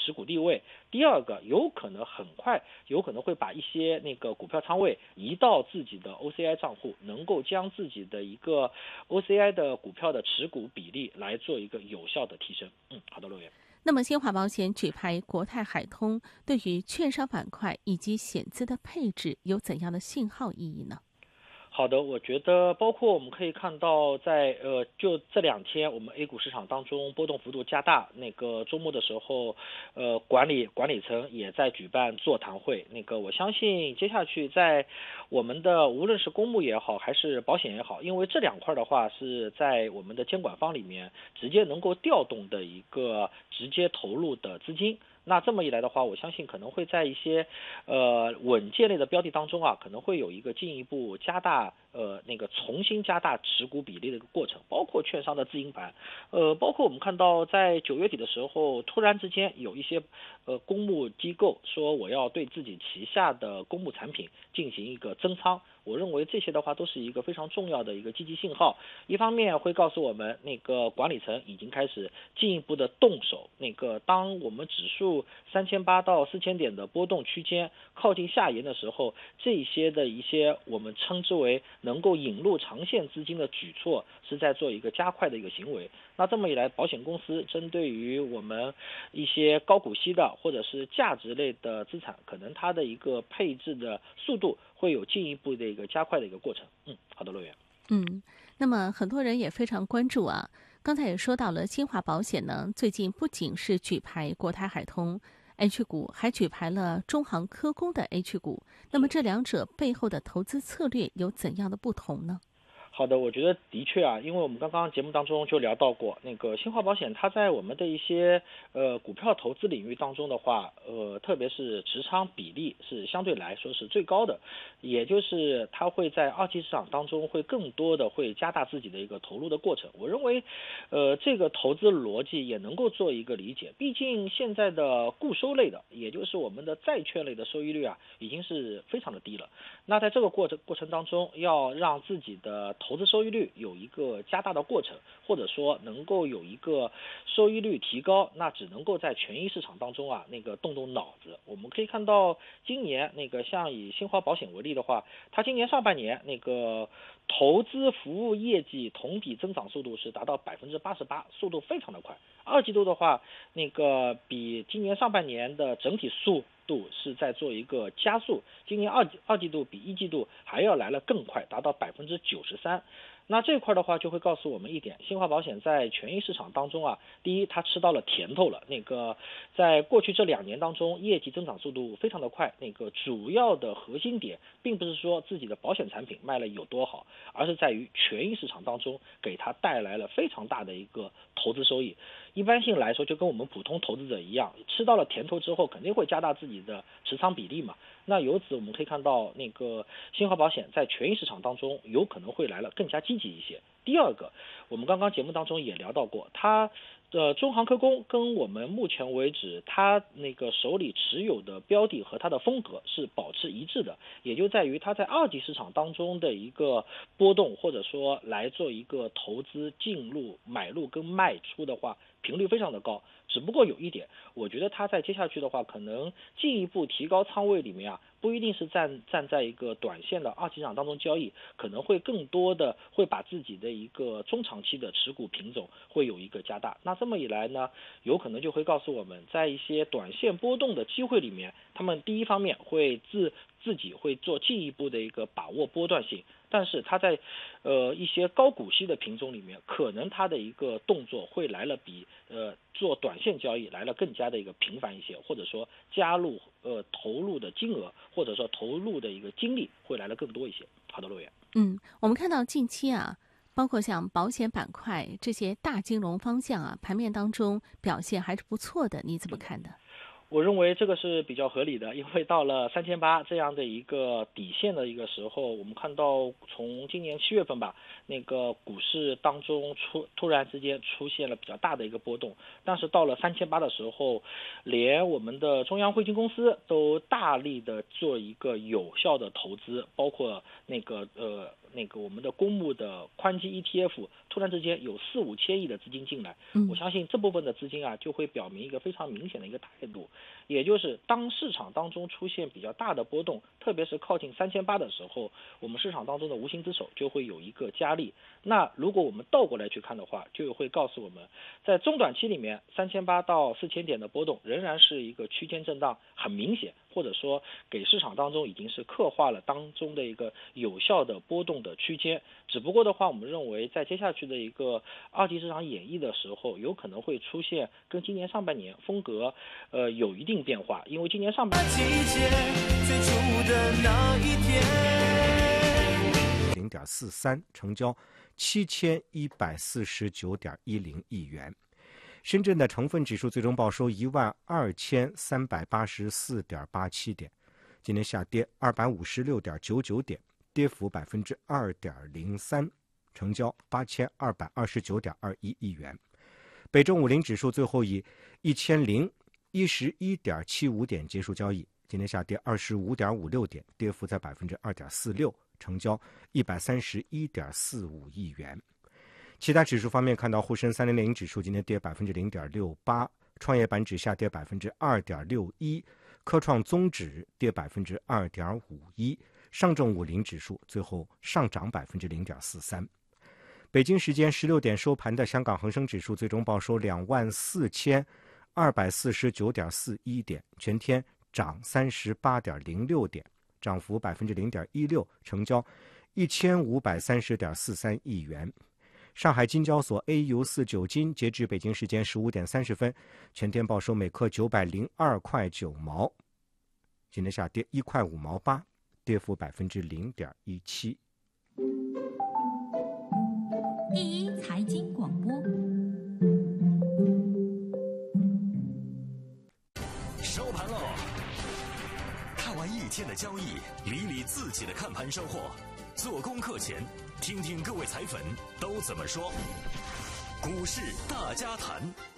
持股地位，第二个有可能很快有可能会把一些那个股票仓位移到自己的 OCI 账户，能够将自己的一个 OCI 的股票的持股比例来做一个有效的提升。好的，陆源。 那么新华保险举牌国泰海通，对于券商板块以及险资的配置有怎样的信号意义呢？ 好的，我觉得包括我们可以看到在，就这2天我们 A 股市场当中波动幅度加大，那个周末的时候，管理层也在举办座谈会，那个我相信接下去在我们的无论是公募也好，还是保险也好，因为这2块的话是在我们的监管方里面直接能够调动的一个直接投入的资金。那这么一来的话，我相信可能会在一些稳健类的标的当中啊，可能会有一个进一步加大那个重新加大持股比例的一个过程，包括券商的自营盘，包括我们看到在9月底的时候，突然之间有一些公募机构说我要对自己旗下的公募产品进行一个增仓。我认为这些的话都是一个非常重要的一个积极信号，一方面会告诉我们那个管理层已经开始进一步的动手，那个当我们指数3800到4000点的波动区间靠近下沿的时候，这些的一些我们称之为能够引入长线资金的举措是在做一个加快的一个行为。那这么一来，保险公司针对于我们一些高股息的或者是价值类的资产，可能它的一个配置的速度会有进一步的一个加快的一个过程。好的，乐园。 那么很多人也非常关注啊，刚才也说到了新华保险呢，最近不仅是举牌国泰海通 H 股，还举牌了中航科工的 H 股。那么这两者背后的投资策略有怎样的不同呢？ 好的，我觉得的确啊，因为我们刚刚节目当中就聊到过，那个新华保险它在我们的一些股票投资领域当中的话，特别是持仓比例是相对来说是最高的，也就是它会在二级市场当中会更多的会加大自己的一个投入的过程。我认为，这个投资逻辑也能够做一个理解，毕竟现在的固收类的，也就是我们的债券类的收益率啊，已经是非常的低了。那在这个过程当中，要让自己的投资收益率有一个加大的过程，或者说能够有一个收益率提高，那只能够在权益市场当中啊，那个动动脑子。我们可以看到，今年那个像以新华保险为例的话，它今年上半年那个投资服务业绩同比增长速度是达到88%，速度非常的快。二季度的话，那个比今年上半年的整体速度是在做一个加速，今年二季度比一季度还要来了更快，达到93%。那这块的话就会告诉我们一点，新华保险在权益市场当中啊，第一它吃到了甜头了，那个在过去这2年当中业绩增长速度非常的快，那个主要的核心点并不是说自己的保险产品卖了有多好，而是在于权益市场当中给它带来了非常大的一个投资收益。一般性来说就跟我们普通投资者一样，吃到了甜头之后肯定会加大自己的持仓比例嘛。那由此我们可以看到，那个新华保险在权益市场当中有可能会来了更加积极一些。第二个，我们刚刚节目当中也聊到过，它的中航科工跟我们目前为止它那个手里持有的标的和它的风格是保持一致的，也就在于它在二级市场当中的一个波动，或者说来做一个投资进入、买入跟卖出的话，频率非常的高。只不过有一点，我觉得它在接下去的话，可能进一步提高仓位里面啊，不一定是站在一个短线的二级市场当中交易，可能会更多的会把自己的一个中长期的持股品种会有一个加大。那这么一来呢，有可能就会告诉我们，在一些短线波动的机会里面，他们第一方面会自己会做进一步的一个把握波段性，但是它在一些高股息的品种里面，可能它的一个动作会来了比做短线交易来了更加的一个频繁一些，或者说加入投入的金额，或者说投入的一个精力会来了更多一些。好的，陆源。 我们看到近期啊，包括像保险板块这些大金融方向啊，盘面当中表现还是不错的，你怎么看的？ 我认为这个是比较合理的，因为到了3800这样的一个底线的一个时候，我们看到从今年7月份吧，那个股市当中突然之间出现了比较大的一个波动，但是到了3800的时候，连我们的中央汇金公司都大力的做一个有效的投资，包括那个我们的公募的宽基 ETF 突然之间有4-5千亿的资金进来，我相信这部分的资金啊就会表明一个非常明显的一个态度，也就是当市场当中出现比较大的波动，特别是靠近3800的时候，我们市场当中的无形之手就会有一个加力。那如果我们倒过来去看的话，就会告诉我们，在中短期里面3800到4000点的波动仍然是一个区间震荡，很明显，或者说给市场当中已经是刻画了当中的一个有效的波动的区间。只不过的话，我们认为在接下去的一个二级市场演绎的时候，有可能会出现跟今年上半年风格有一定变化，因为今年上半年最初的那一天 0.43成交7149.10亿元。深圳的成分指数最终报收12384.87点，今天下跌256.99点，跌幅2.03%，成交8229.21亿元。北证50指数最后以1011.75点结束交易，今天下跌25.56点，跌幅在2.46%，成交131.45亿元。其他指数方面，看到沪深3000指数今天跌0.68%，创业板指下跌2.61%，科创综指跌2.51%，上证50指数最后上涨0.43%。北京时间16点收盘的香港恒生指数最终报收24249.41点，全天涨38.06点，涨幅0.16%，成交1530.43亿元。上海金交所 AU4 金截至北京时间15点30分，全天报收每克902块9毛，今天下跌1块5毛8，跌幅0.17%。 第一财经广播， 收盘喽！看完一天的交易，理理自己的看盘收获。做功课前，听听各位财粉都怎么说。股市大家谈。